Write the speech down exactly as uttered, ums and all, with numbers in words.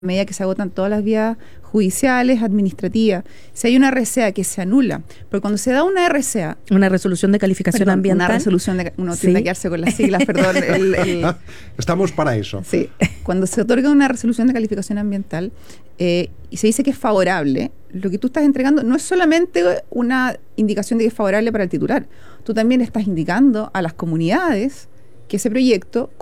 a medida que se agotan todas las vías judiciales, administrativas, si hay una R C A que se anula, porque cuando se da una R C A... Una resolución de calificación perdón, ambiental. Una resolución de... Uno tiende a quedarse con las siglas, perdón. El, el, Estamos para eso. Sí, cuando se otorga una resolución de calificación ambiental eh, y se dice que es favorable, lo que tú estás entregando no es solamente una indicación de que es favorable para el titular, tú también estás indicando a las comunidades que ese proyecto